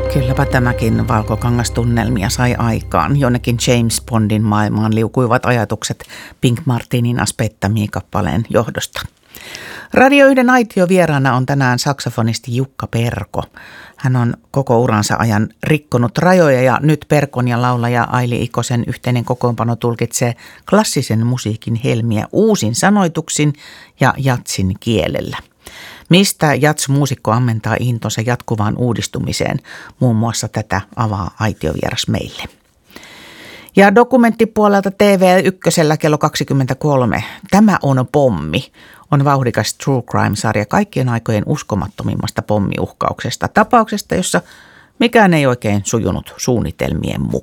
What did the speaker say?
Kylläpä tämäkin valkokangastunnelmia sai aikaan. Jonnekin James Bondin maailmaan liukuivat ajatukset Pink Martinin Aspetta-kappaleen johdosta. Radio 1 aitiovieraana on tänään saksofonisti Jukka Perko. Hän on koko uransa ajan rikkonut rajoja ja nyt Perkon ja laulaja Aili Ikosen yhteinen kokoonpano tulkitsee klassisen musiikin helmiä uusin sanoituksin ja jatsin kielellä. Mistä jats-muusikko ammentaa intonsa jatkuvaan uudistumiseen? Muun muassa tätä avaa aitiovieras meille. Ja dokumenttipuolelta TV1 kello 23. Tämä on pommi. On vauhdikas True Crime-sarja kaikkien aikojen uskomattomimmasta pommiuhkauksesta. Tapauksesta, jossa mikään ei oikein sujunut suunnitelmien mukaan.